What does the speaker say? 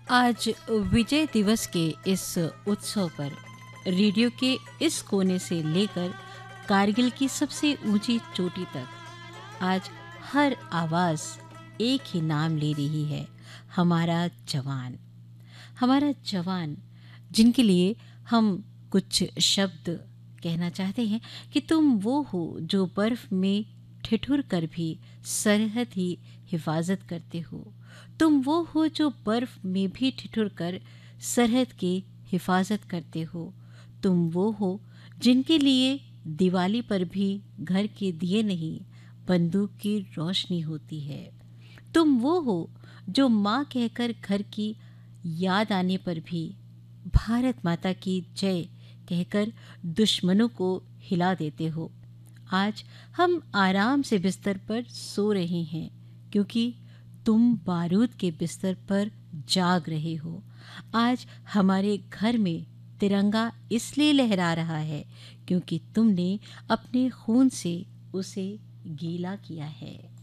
आज विजय दिवस के इस उत्सव पर रेडियो के इस कोने से लेकर कारगिल की सबसे ऊंची चोटी तक आज हर आवाज़ एक ही नाम ले रही है, हमारा जवान। हमारा जवान, जिनके लिए हम कुछ शब्द कहना चाहते हैं कि तुम वो हो जो बर्फ में ठिठुर कर भी सरहद ही हिफाजत करते हो। तुम वो हो जो बर्फ में भी ठिठुर कर सरहद की हिफाजत करते हो। तुम वो हो जिनके लिए दिवाली पर भी घर के दिए नहीं, बंदूक की रोशनी होती है। तुम वो हो जो माँ कहकर घर की याद आने पर भी भारत माता की जय कहकर दुश्मनों को हिला देते हो। आज हम आराम से बिस्तर पर सो रहे हैं क्योंकि तुम बारूद के बिस्तर पर जाग रहे हो। आज हमारे घर में तिरंगा इसलिए लहरा रहा है क्योंकि तुमने अपने खून से उसे गीला किया है।